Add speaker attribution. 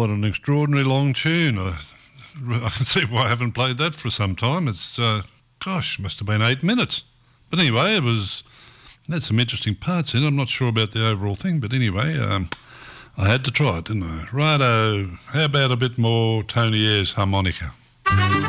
Speaker 1: what an extraordinary long tune. I can see why I haven't played that for some time. It's, must have been 8 minutes. But anyway, had some interesting parts in it. I'm not sure about the overall thing, but anyway, I had to try it, didn't I? Righto, how about a bit more Tony Ayres harmonica?